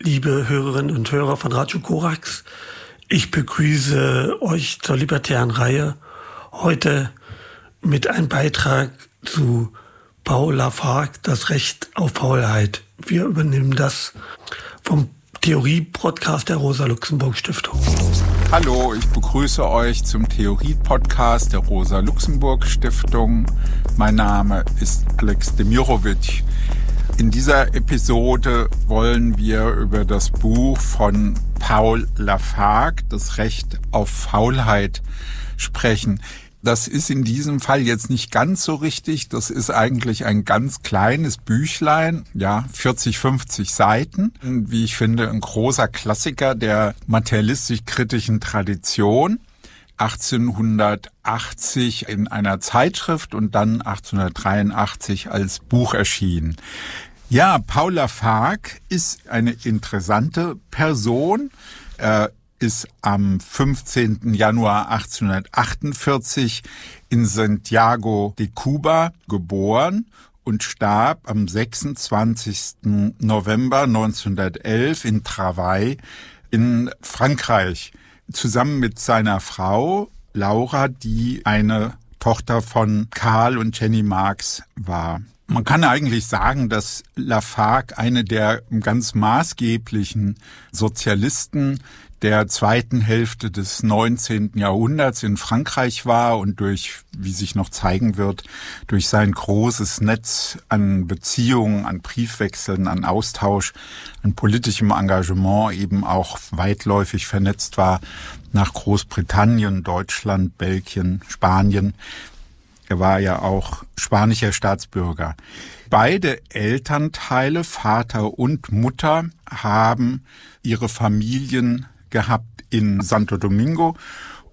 liebe Hörerinnen und Hörer von Radio Korax. Ich begrüße euch zur libertären Reihe heute mit einem Beitrag zu Paul Lafargue, das Recht auf Faulheit. Wir übernehmen das vom Theorie-Podcast der Rosa-Luxemburg-Stiftung. Hallo, ich begrüße euch zum Theorie-Podcast der Rosa-Luxemburg-Stiftung. Mein Name ist Alex Demirovic. In dieser Episode wollen wir über das Buch von Paul Lafargue, das Recht auf Faulheit, sprechen. Das ist in diesem Fall jetzt nicht ganz so richtig. Das ist eigentlich ein ganz kleines Büchlein, 40, 50 Seiten. Wie ich finde, ein großer Klassiker der materialistisch-kritischen Tradition. 1880 in einer Zeitschrift und dann 1883 als Buch erschienen. Ja, Paul Lafargue ist eine interessante Person. Er ist am 15. Januar 1848 in Santiago de Cuba geboren und starb am 26. November 1911 in Travail in Frankreich. Zusammen mit seiner Frau Laura, die eine Tochter von Karl und Jenny Marx war. Man kann eigentlich sagen, dass Lafargue eine der ganz maßgeblichen Sozialisten der zweiten Hälfte des 19. Jahrhunderts in Frankreich war und durch, wie sich noch zeigen wird, durch sein großes Netz an Beziehungen, an Briefwechseln, an Austausch, an politischem Engagement eben auch weitläufig vernetzt war nach Großbritannien, Deutschland, Belgien, Spanien. Er war ja auch spanischer Staatsbürger. Beide Elternteile, Vater und Mutter, haben ihre Familien gehabt in Santo Domingo